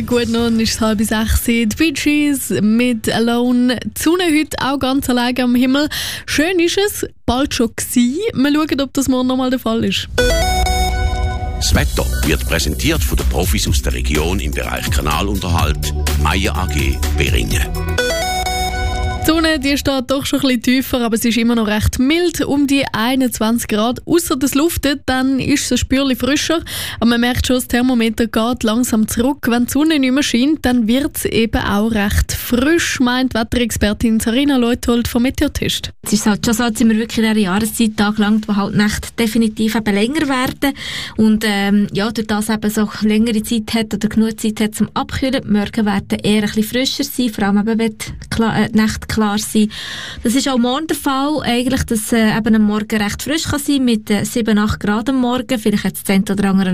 Gut, nun ist es 5:30. Die Bee Gees mit Alone. Die Sonne heute auch ganz alleine am Himmel. Schön ist es, bald schon gewesen. Wir schauen, ob das morgen nochmal der Fall ist. Das Wetter wird präsentiert von den Profis aus der Region im Bereich Kanalunterhalt, Meier AG Beringen. Die Sonne die steht doch schon ein bisschen tiefer, aber es ist immer noch recht mild, um die 21 Grad. Ausser es luftet, dann ist es ein Spürchen frischer. Aber man merkt schon, das Thermometer geht langsam zurück. Wenn die Sonne nicht mehr scheint, dann wird es eben auch recht frisch, meint Wetterexpertin Sarina Leuthold vom Meteotest. Es ist halt schon so, dass wir wirklich in dieser Jahreszeit angelangt, wo halt Nächte definitiv eben länger werden. Und durch das eben so längere Zeit hat oder genug Zeit hat zum Abkühlen. Die Morgen werden eher ein bisschen frischer sein, vor allem eben, wenn die Nächte klar sein. Das ist auch morgen der Fall, eigentlich, dass eben am Morgen recht frisch kann sein mit 7-8 Grad am Morgen. Vielleicht hat es 10 oder andere